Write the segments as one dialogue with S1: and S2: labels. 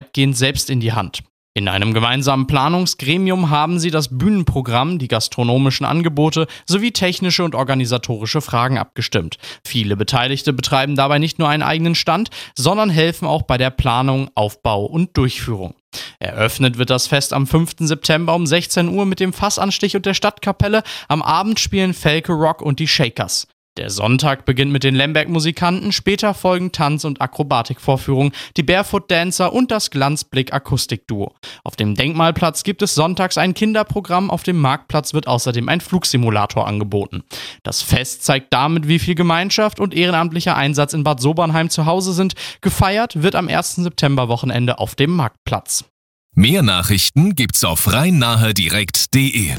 S1: weitgehend selbst in die Hand. In einem gemeinsamen Planungsgremium haben sie das Bühnenprogramm, die gastronomischen Angebote sowie technische und organisatorische Fragen abgestimmt. Viele Beteiligte betreiben dabei nicht nur einen eigenen Stand, sondern helfen auch bei der Planung, Aufbau und Durchführung. Eröffnet wird das Fest am 5. September um 16 Uhr mit dem Fassanstich und der Stadtkapelle. Am Abend spielen Felke Rock und die Shakers. Der Sonntag beginnt mit den Lemberg-Musikanten, später folgen Tanz- und Akrobatikvorführungen, die Barefoot Dancer und das Glanzblick-Akustikduo. Auf dem Denkmalplatz gibt es sonntags ein Kinderprogramm, auf dem Marktplatz wird außerdem ein Flugsimulator angeboten. Das Fest zeigt damit, wie viel Gemeinschaft und ehrenamtlicher Einsatz in Bad Sobernheim zu Hause sind. Gefeiert wird am 1. September-Wochenende auf dem Marktplatz.
S2: Mehr Nachrichten gibt's auf rhein-nahe-direkt.de.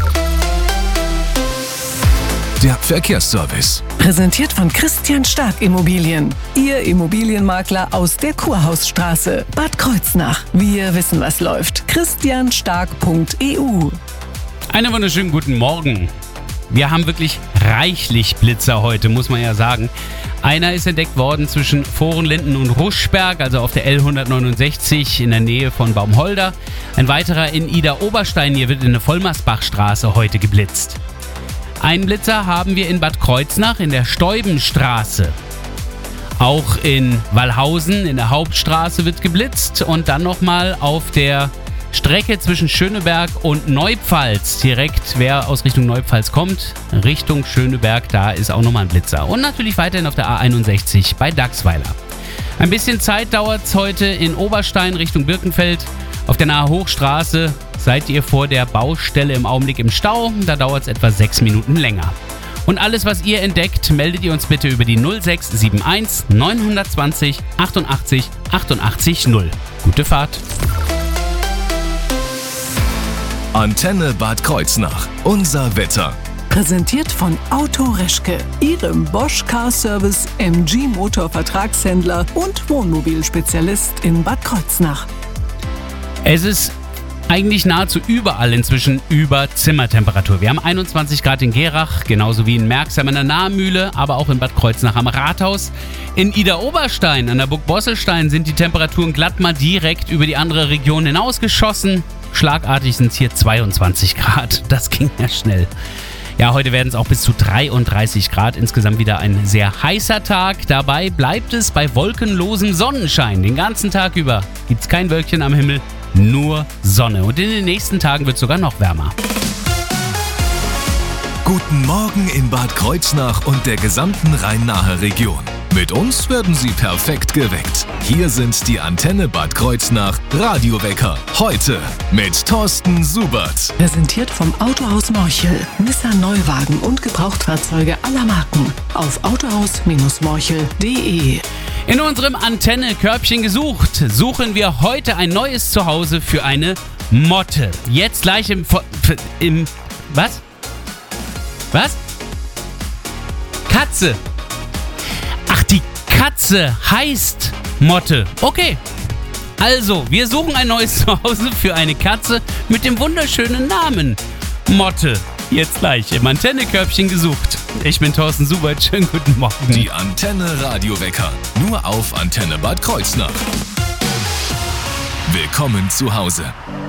S2: Der Verkehrsservice.
S3: Präsentiert von Christian Stark Immobilien. Ihr Immobilienmakler aus der Kurhausstraße, Bad Kreuznach. Wir wissen, was läuft. christianstark.eu.
S4: Einen wunderschönen guten Morgen. Wir haben wirklich reichlich Blitzer heute, muss man ja sagen. Einer ist entdeckt worden zwischen Vorenlinden und Ruschberg, also auf der L169 in der Nähe von Baumholder. Ein weiterer in Ida-Oberstein, hier wird in der Vollmersbachstraße heute geblitzt. Einen Blitzer haben wir in Bad Kreuznach in der Steubenstraße. Auch in Wallhausen in der Hauptstraße wird geblitzt und dann nochmal auf der Strecke zwischen Schöneberg und Neupfalz. Direkt, wer aus Richtung Neupfalz kommt, Richtung Schöneberg, da ist auch nochmal ein Blitzer. Und natürlich weiterhin auf der A61 bei Dachsweiler. Ein bisschen Zeit dauert es heute in Oberstein Richtung Birkenfeld. Auf der Nahe Hochstraße seid ihr vor der Baustelle im Augenblick im Stau. Da dauert es etwa 6 Minuten länger. Und alles, was ihr entdeckt, meldet ihr uns bitte über die 0671 920 88 88 0. Gute Fahrt.
S2: Antenne Bad Kreuznach. Unser Wetter.
S3: Präsentiert von Auto Reschke, Ihrem Bosch Car Service MG Motor Vertragshändler und Wohnmobilspezialist in Bad Kreuznach.
S4: Es ist eigentlich nahezu überall inzwischen über Zimmertemperatur. Wir haben 21 Grad in Gerach, genauso wie in Merxheim an der Nahmühle, aber auch in Bad Kreuznach am Rathaus. In Ida-Oberstein an der Burg Bosselstein sind die Temperaturen glatt mal direkt über die andere Region hinausgeschossen. Schlagartig sind es hier 22 Grad. Das ging ja schnell. Ja, heute werden es auch bis zu 33 Grad. Insgesamt wieder ein sehr heißer Tag. Dabei bleibt es bei wolkenlosem Sonnenschein. Den ganzen Tag über gibt es kein Wölkchen am Himmel. Nur Sonne. Und in den nächsten Tagen wird es sogar noch wärmer.
S2: Guten Morgen in Bad Kreuznach und der gesamten Rhein-Nahe-Region. Mit uns werden Sie perfekt geweckt. Hier sind die Antenne Bad Kreuznach Radiowecker. Heute mit Thorsten Subert.
S3: Präsentiert vom Autohaus Morchel. Nissan Neuwagen und Gebrauchtfahrzeuge aller Marken. Auf autohaus-morchel.de.
S4: In unserem Antenne-Körbchen gesucht, suchen wir heute ein neues Zuhause für eine Motte. Jetzt gleich was? Was? Katze. Ach, die Katze heißt Motte. Okay. Also, wir suchen ein neues Zuhause für eine Katze mit dem wunderschönen Namen Motte. Jetzt gleich im Antenne-Körbchen gesucht. Ich bin Thorsten Subert. Schönen guten Morgen.
S2: Die Antenne Radiowecker. Nur auf Antenne Bad Kreuznach. Willkommen zu Hause.